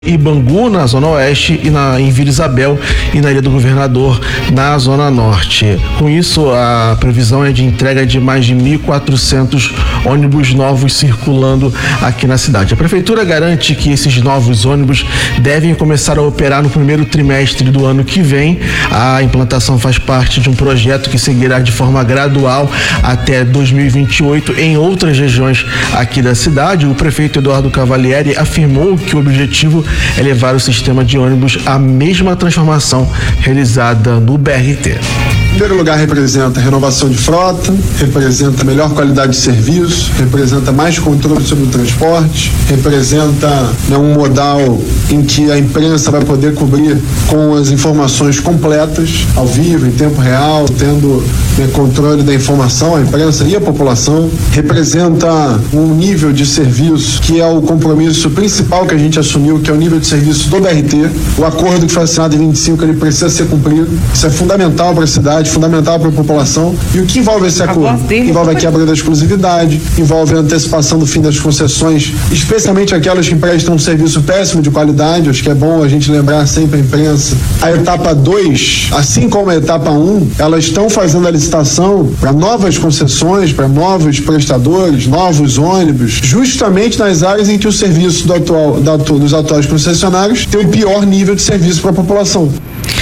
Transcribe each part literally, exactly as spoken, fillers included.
e Bangu, na Zona Oeste, e na, em Vila Isabel e na Ilha do Governador, na Zona Norte. Com isso, a previsão é de entrega de mais de mil e quatrocentos ônibus novos circulando aqui na cidade. A Prefeitura garante que esses novos ônibus devem começar a operar no primeiro trimestre do ano que vem. A implantação faz parte de um projeto que seguirá de forma gradual até dois mil e vinte e oito em outras regiões aqui da cidade. O prefeito Eduardo Cavalieri afirmou que o objetivo é levar o sistema de ônibus à mesma transformação realizada no B R T. Em primeiro lugar, representa renovação de frota, representa melhor qualidade de serviço, representa mais controle sobre o transporte, representa, né, um modal em que a imprensa vai poder cobrir com as informações completas, ao vivo, em tempo real, tendo, né, controle da informação, a imprensa e a população. Representa um nível de serviço que é o compromisso principal que a gente assumiu, que é o nível de serviço do B R T. O acordo que foi assinado em vinte e cinco, ele precisa ser cumprido. Isso é fundamental para a cidade, fundamental para a população. E o que envolve esse acordo? Envolve a quebra da exclusividade, envolve a antecipação do fim das concessões, especialmente aquelas que prestam um serviço péssimo de qualidade. Acho que é bom a gente lembrar sempre a imprensa. A etapa dois, assim como a etapa um, elas estão fazendo a licitação para novas concessões, para novos prestadores, novos ônibus, justamente nas áreas em que o serviço do atual, da, dos atuais concessionários tem o pior nível de serviço para a população.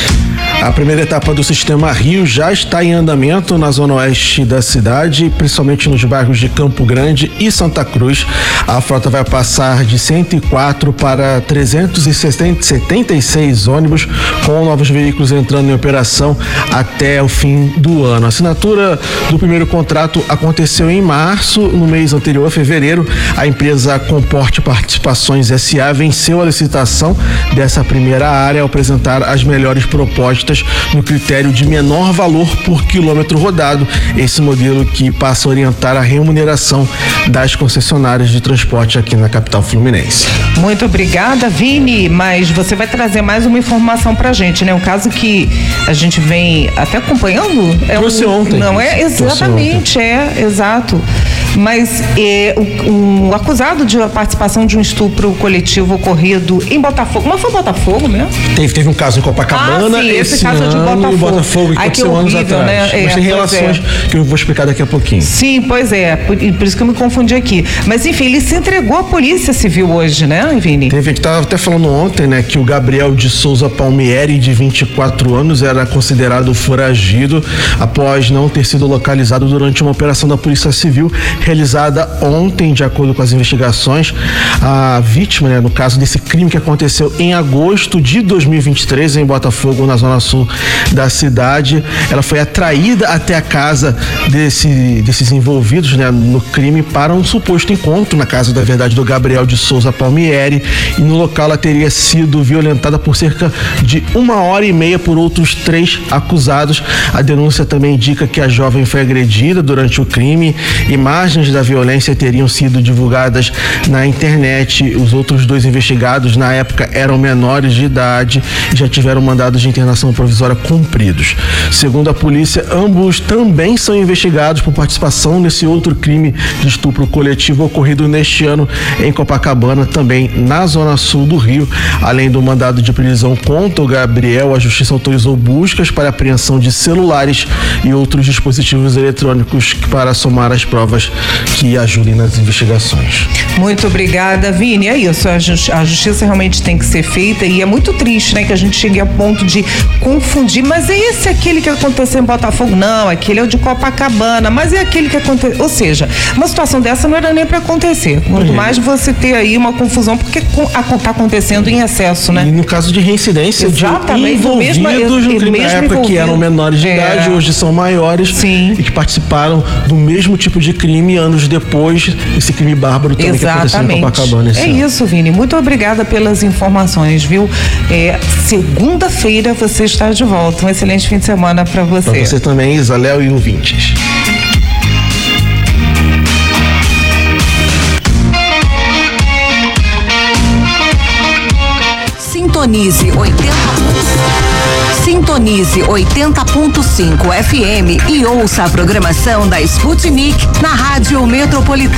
A primeira etapa do Sistema Rio já está em andamento na zona oeste da cidade, principalmente nos bairros de Campo Grande e Santa Cruz. A frota vai passar de cento e quatro para trezentos e setenta e seis ônibus, com novos veículos entrando em operação até o fim do ano. A assinatura do primeiro contrato aconteceu em março. No mês anterior, fevereiro, a empresa Comporte Participações S A venceu a licitação dessa primeira área ao apresentar as melhores propostas no critério de menor valor por quilômetro rodado, esse modelo que passa a orientar a remuneração das concessionárias de transporte aqui na capital fluminense. Muito obrigada, Vini, mas você vai trazer mais uma informação pra gente, né? Um caso que a gente vem até acompanhando. É Trouxe um, ontem. Não é? Exatamente, é, exato. Mas é, o, o acusado de participação de um estupro coletivo ocorrido em Botafogo, mas foi Botafogo mesmo? Teve, teve um caso em Copacabana, ah, sim, esse, esse caso ano, de Botafogo. E Botafogo, que Ai, que aconteceu anos horrível, atrás. Né? Mas é, tem relações é. que eu vou explicar daqui a pouquinho. Sim, pois é, por, por isso que eu me confundi aqui. Mas enfim, ele se entregou à Polícia Civil hoje, né, Vini? Teve, a gente estava até falando ontem, né, que o Gabriel de Souza Palmieri, de vinte e quatro anos, era considerado foragido após não ter sido localizado durante uma operação da Polícia Civil realizada ontem, de acordo com as investigações. A vítima, né, no caso desse crime que aconteceu em agosto de dois mil e vinte e três em Botafogo, na zona sul da cidade, ela foi atraída até a casa desse, desses envolvidos, né, no crime para um suposto encontro na casa da verdade do Gabriel de Souza Palmieri, e no local ela teria sido violentada por cerca de uma hora e meia por outros três acusados. A denúncia também indica que a jovem foi agredida durante o crime. Imagens da violência teriam sido divulgadas na internet. Os outros dois investigados na época eram menores de idade e já tiveram mandados de internação provisória cumpridos. Segundo a polícia, ambos também são investigados por participação nesse outro crime de estupro coletivo ocorrido neste ano em Copacabana, também na zona sul do Rio. Além do mandado de prisão contra o Gabriel, a justiça autorizou buscas para apreensão de celulares e outros dispositivos eletrônicos para somar as provas que ajudem nas investigações. Muito obrigada, Vini. É isso, a, justi- a justiça realmente tem que ser feita, e é muito triste, né, que a gente chegue a ponto de confundir, mas é esse aquele que aconteceu em Botafogo? Não, aquele é o de Copacabana, mas é aquele que aconteceu, ou seja, uma situação dessa não era nem para acontecer, quanto mais você ter aí uma confusão, porque está acontecendo em excesso, né? E no caso de reincidência, exatamente, de envolvidos mesmo, no crime, na época envolvido. que eram menores de é. idade, hoje são maiores. Sim. E que participaram do mesmo tipo de crime anos depois, esse crime bárbaro também exatamente. Que aconteceu em Copacabana esse É ano. isso, Vini, muito obrigada pelas informações, viu? É, segunda-feira você está de volta, um excelente fim de semana para você. Para você também, Isaléu e ouvintes. Sintonize oitenta. Sintonize oitenta ponto cinco F M e ouça a programação da Sputnik na Rádio Metropolitana.